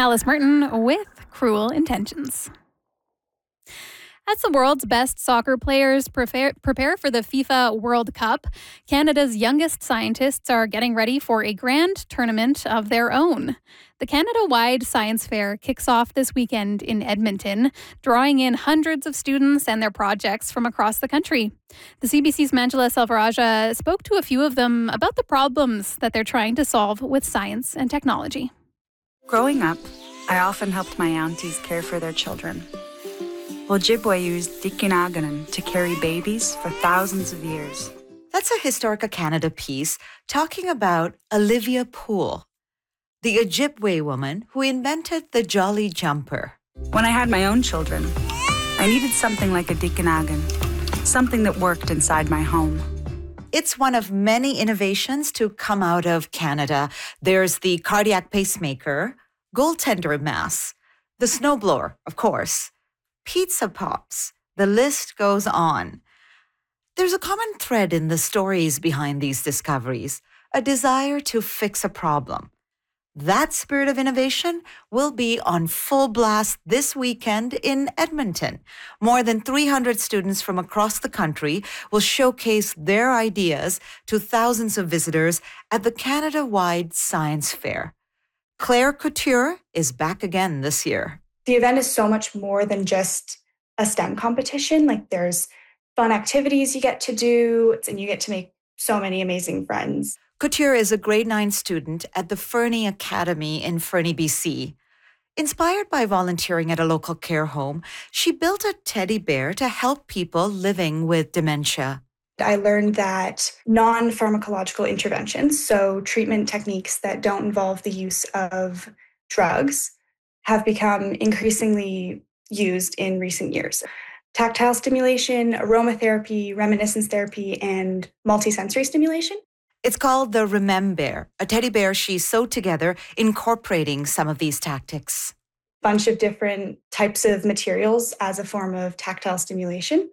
Alice Merton with Cruel Intentions. As the world's best soccer players prepare for the FIFA World Cup, Canada's youngest scientists are getting ready for a grand tournament of their own. The Canada-wide Science Fair kicks off this weekend in Edmonton, drawing in hundreds of students and their projects from across the country. The CBC's Manjula Selvarajah spoke to a few of them about the problems that they're trying to solve with science and technology. Growing up, I often helped my aunties care for their children. Ojibwe used Dikinaganan to carry babies for thousands of years. That's a Historica Canada piece talking about Olivia Poole, the Ojibwe woman who invented the Jolly Jumper. When I had my own children, I needed something like a Dikinagan, something that worked inside my home. It's one of many innovations to come out of Canada. There's the cardiac pacemaker, goaltender mask, the snowblower, of course, pizza pops. The list goes on. There's a common thread in the stories behind these discoveries, a desire to fix a problem. That spirit of innovation will be on full blast this weekend in Edmonton. More than 300 students from across the country will showcase their ideas to thousands of visitors at the Canada-wide Science Fair. Claire Couture is back again this year. The event is so much more than just a STEM competition. Like, there's fun activities you get to do, and you get to make so many amazing friends. Couture is a grade 9 student at the Fernie Academy in Fernie, BC. Inspired by volunteering at a local care home, she built a teddy bear to help people living with dementia. I learned that non-pharmacological interventions, so treatment techniques that don't involve the use of drugs, have become increasingly used in recent years. Tactile stimulation, aromatherapy, reminiscence therapy, and multisensory stimulation. It's called the Remembear, a teddy bear she sewed together, incorporating some of these tactics. Bunch of different types of materials as a form of tactile stimulation.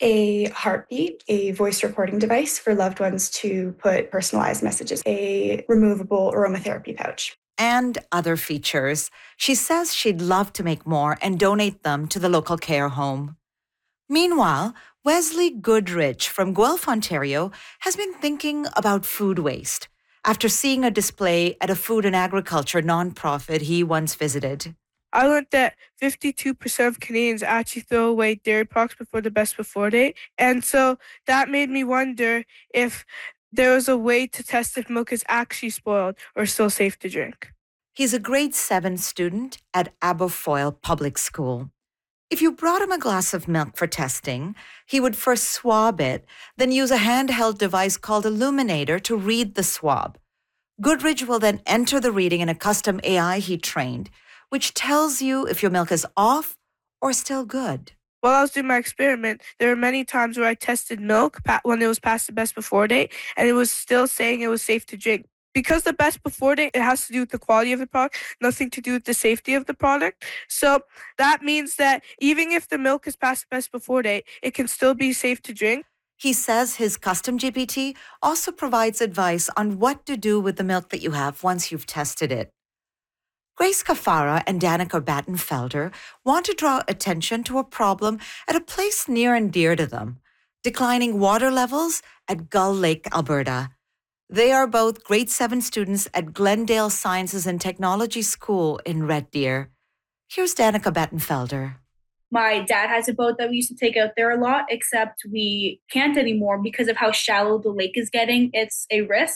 A heartbeat, a voice recording device for loved ones to put personalized messages, a removable aromatherapy pouch. And other features. She says she'd love to make more and donate them to the local care home. Meanwhile, Wesley Goodrich from Guelph, Ontario, has been thinking about food waste after seeing a display at a food and agriculture nonprofit he once visited. I learned that 52% of Canadians actually throw away dairy products before the best before date. And so that made me wonder if there was a way to test if milk is actually spoiled or still safe to drink. He's a grade 7 student at Aberfoyle Public School. If you brought him a glass of milk for testing, he would first swab it, then use a handheld device called Illuminator to read the swab. Goodrich will then enter the reading in a custom AI he trained, which tells you if your milk is off or still good. While I was doing my experiment, there were many times where I tested milk when it was past the best before date, and it was still saying it was safe to drink. Because the best before date, it has to do with the quality of the product, nothing to do with the safety of the product. So that means that even if the milk is past the best before date, it can still be safe to drink. He says his custom GPT also provides advice on what to do with the milk that you have once you've tested it. Grace Kafara and Danica Battenfelder want to draw attention to a problem at a place near and dear to them, declining water levels at Gull Lake, Alberta. They are both grade 7 students at Glendale Sciences and Technology School in Red Deer. Here's Danica Battenfelder. My dad has a boat that we used to take out there a lot, except we can't anymore because of how shallow the lake is getting. It's a risk.